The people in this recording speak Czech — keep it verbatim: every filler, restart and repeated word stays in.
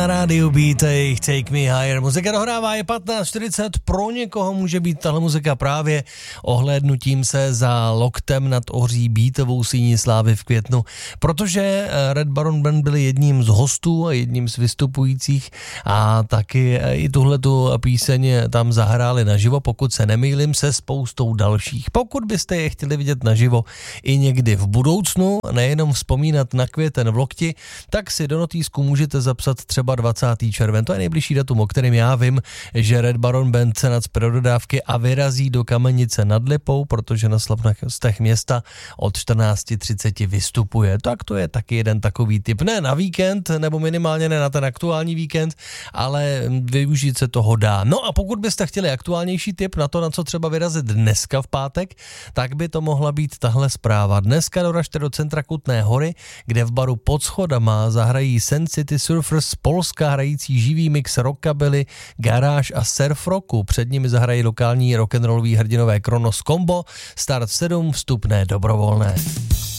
Na rádiu Beat, jejich Take Me Higher. Muzika dohrává, je patnáct čtyřicet, pro někoho může být tahle muzika právě ohlédnutím se za loktem nad ohří beatovou síní slávy v květnu, protože Red Baron Band byli jedním z hostů a jedním z vystupujících a taky i tuhletu píseň tam zahráli naživo, pokud se nemýlím, se spoustou dalších. Pokud byste je chtěli vidět naživo i někdy v budoucnu, nejenom vzpomínat na květen v lokti, tak si do notýsku můžete zapsat třeba dvacátého června. To je nejbližší datum, o kterém já vím, že Red Baron Band se nad pro dodávky a vyrazí do Kamenice nad Lipou, protože na slavnostech města od čtrnáct třicet vystupuje. Tak to je taky jeden takový tip. Ne na víkend, nebo minimálně ne na ten aktuální víkend, ale využít se toho dá. No a pokud byste chtěli aktuálnější tip na to, na co třeba vyrazit dneska v pátek, tak by to mohla být tahle zpráva. Dneska doražte do centra Kutné Hory, kde v baru Pod schodama zahrají Sen City Surfers z Polska, hrající živý mix rockabilly, garáž a surf rocku. Před nimi zahrají lokální rock'n'rolloví hrdinové Kronos Combo. Start v sedm, vstupné dobrovolné.